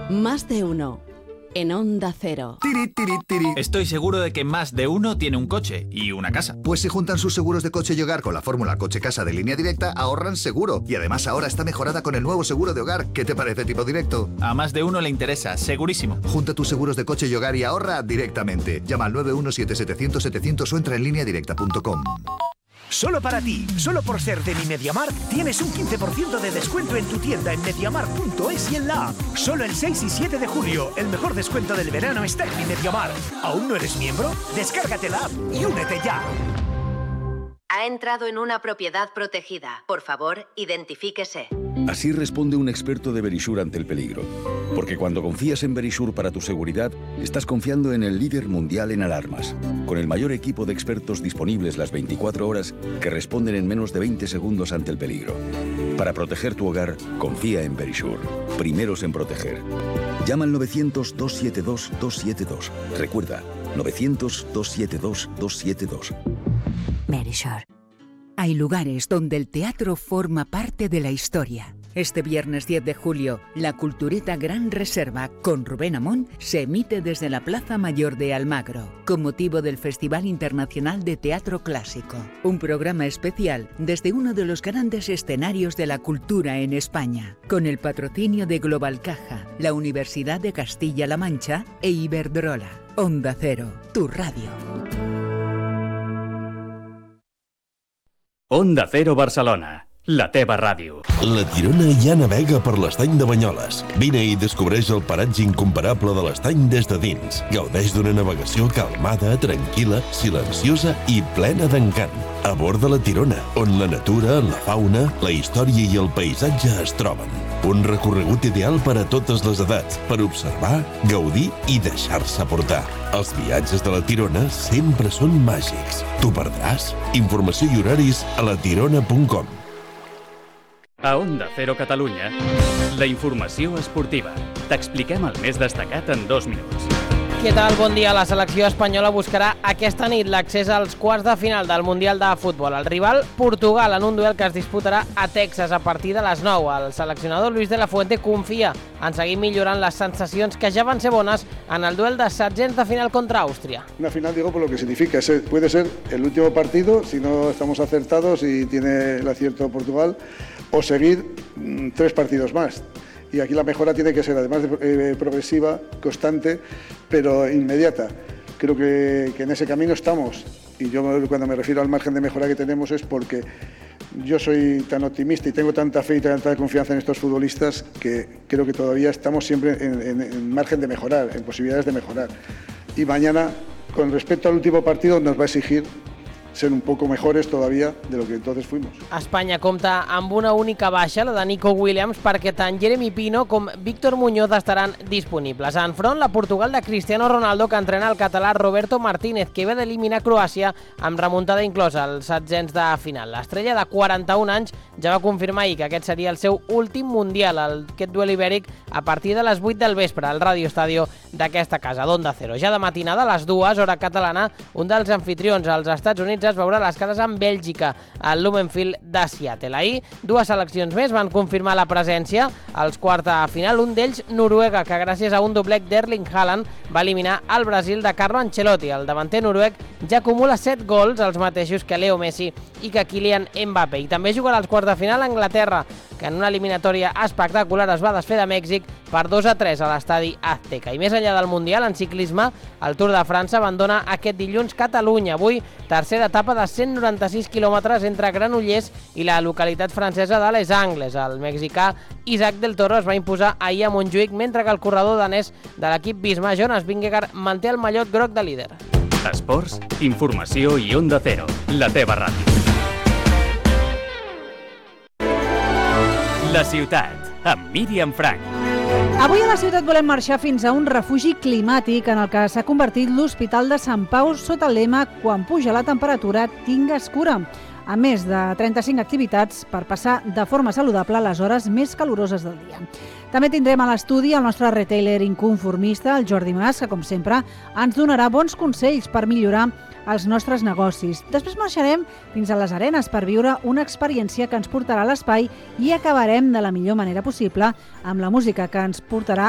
Más de uno. En Onda Cero. Tiri, tiri, tiri. Estoy seguro de que más de uno tiene un coche y una casa. Pues si juntan sus seguros de coche y hogar con la fórmula coche-casa de Línea Directa, ahorran seguro. Y además ahora está mejorada con el nuevo seguro de hogar. ¿Qué te parece, Tipo Directo? A más de uno le interesa, segurísimo. Junta tus seguros de coche y hogar y ahorra directamente. Llama al 917-700-700 o entra en lineadirecta.com. Solo para ti, solo por ser de Mi MediaMarkt, tienes un 15% de descuento en tu tienda en MediaMarkt.es y en la app. Solo el 6 y 7 de julio, el mejor descuento del verano está en Mi MediaMarkt. ¿Aún no eres miembro? Descárgate la app y únete ya. Ha entrado en una propiedad protegida. Por favor, identifíquese. Así responde un experto de Verisure ante el peligro. Porque cuando confías en Verisure para tu seguridad, estás confiando en el líder mundial en alarmas, con el mayor equipo de expertos disponibles las 24 horas que responden en menos de 20 segundos ante el peligro. Para proteger tu hogar, confía en Verisure. Primeros en proteger. Llama al 900-272-272. Recuerda, 900-272-272. Verisure. Hay lugares donde el teatro forma parte de la historia. Este viernes 10 de julio, la Cultureta Gran Reserva con Rubén Amón se emite desde la Plaza Mayor de Almagro, con motivo del Festival Internacional de Teatro Clásico. Un programa especial desde uno de los grandes escenarios de la cultura en España, con el patrocinio de Global Caja, la Universidad de Castilla-La Mancha e Iberdrola. Onda Cero, tu radio. Onda Cero Barcelona, la teva ràdio. La Tirona ja navega per l'estany de Banyoles. Vine i descobreix el paratge incomparable de l'estany des de dins. Gaudeix d'una navegació calmada, tranquil·la, silenciosa i plena d'encant. A bord de la Tirona, on la natura, la fauna, la història i el paisatge es troben. Un recorregut ideal per a totes les edats, per observar, gaudir i deixar-se portar. Els viatges de la Tirona sempre són màgics. T'ho perdràs? Informació i horaris a latirona.com. A Onda Cero Catalunya, la informació esportiva. T'expliquem el més destacat en 2 minuts. Què tal? Bon dia. La selecció espanyola buscarà aquesta nit l'accés als quarts de final del Mundial de Futbol. El rival, Portugal, en un duel que es disputarà a Texas a partir de les 9. El seleccionador Luis de la Fuente confia en seguir millorant les sensacions que ja van ser bones en el duel de setzents de final contra Àustria. Una final, digo, por lo que significa. Puede ser el último partido, si no estamos acertados y tiene el acierto Portugal, o seguir 3 partidos más. Y aquí la mejora tiene que ser, además de progresiva, constante, pero inmediata. Creo que en ese camino estamos. Y yo cuando me refiero al margen de mejora que tenemos es porque yo soy tan optimista y tengo tanta fe y tanta confianza en estos futbolistas que creo que todavía estamos siempre en margen de mejorar, en posibilidades de mejorar. Y mañana, con respecto al último partido, nos va a exigir ser un poco mejores todavía de lo que entonces fuimos. Espanya compta amb una única baixa, la de Nico Williams, perquè tant Jeremy Pino com Víctor Muñoz estaran disponibles. Enfront, la Portugal de Cristiano Ronaldo, que entrena el català Roberto Martínez, que ve d'eliminar Croàcia amb remuntada inclosa als setzents de final. L'estrella de 41 anys ja va confirmar ahir que aquest seria el seu últim Mundial, aquest duel ibèric, a partir de les 8 del vespre, al Radio Estadio d'aquesta casa, d'Onda Cero. Ja de matinada, a les 2, hora catalana, un dels anfitrions als Estats Units es veurà les cares amb Bèlgica, al Lumenfield de Seattle. Ahir, 2 seleccions més van confirmar la presència als quarts de final, un d'ells Noruega, que gràcies a un doblec d'Erling Haaland va eliminar el Brasil de Carlo Ancelotti. El davanter noruec ja acumula 7 gols, els mateixos que Leo Messi i que Kylian Mbappé. I també jugarà als quarts de final Anglaterra, que en una eliminatòria espectacular es va desfer de Mèxic per 2-3 a l'estadi Azteca. I més enllà del Mundial, en ciclisme, el Tour de França abandona aquest dilluns Catalunya. Avui, tercera etapa de 196 quilòmetres entre Granollers i la localitat francesa de Les Angles. El mexicà Isaac del Toro es va imposar ahir a Montjuïc, mentre que el corredor danès de l'equip Visma, Jonas Vingegaard, manté el mallot groc de líder. Esports, informació i Onda Cero, la teva ràdio. La ciutat, amb Míriam Frank. Avui a la ciutat volem marxar fins a un refugi climàtic en el que s'ha convertit l'Hospital de Sant Pau sota el lema "Quan puja la temperatura, tingues cura", a més de 35 activitats per passar de forma saludable les hores més caloroses del dia. També tindrem a l'estudi el nostre retailer inconformista, el Jordi Mas, que com sempre ens donarà bons consells per millorar els nostres negocis. Després marxarem fins a les Arenes per viure una experiència que ens portarà a l'espai i acabarem de la millor manera possible amb la música que ens portarà